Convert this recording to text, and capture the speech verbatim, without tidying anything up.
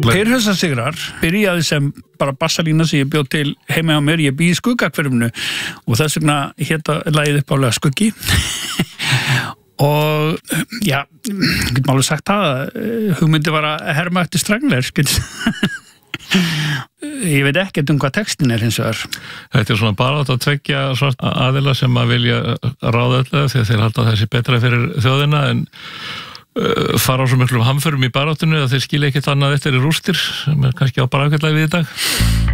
Perhausasigrar byrjaði sem bara bassalína sem ég bjóð til heima á mér, ég bý í Skuggahverfinu og þess vegna hétta lagið uppálega Skuggi og já, getum alveg sagt það, hugmyndi var að herma eftir Strangler, ég veit ekkert um hvað textin er hins vegar. Þetta er svona bara að tveggja svart aðila sem að vilja ráða öllu þegar þeir halda þessi betra fyrir þjóðina en uh, fara á svo miklum hamförum í baráttunni að þeir skilja ekkert annað eftir í rústir sem er kannski á bara ágætlega við í dag.